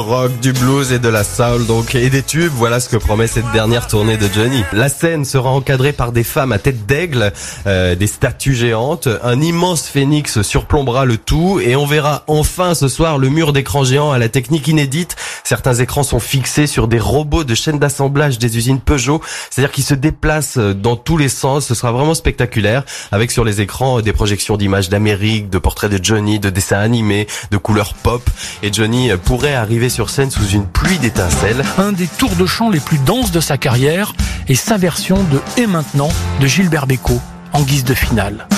rock, du blues et de la soul, donc, et des tubes. Voilà ce que promet cette dernière tournée de Johnny. La scène sera encadrée par des femmes à tête d'aigle, des statues géantes. Un immense phénix surplombera le tout et on verra enfin ce soir le mur d'écran géant à la technique inédite. Certains écrans sont fixés sur des robots de chaîne d'assemblage des usines Peugeot, c'est-à-dire qu'ils se déplacent dans tous les sens. Ce sera vraiment spectaculaire, avec sur les écrans des projections d'images d'Amérique, de portraits de Johnny, de dessins animés, de couleurs pop. Et Johnny pourrait arriver sur scène sous une pluie d'étincelles. Un des tours de chant les plus denses de sa carrière et sa version de Et maintenant de Gilbert Bécaud en guise de finale.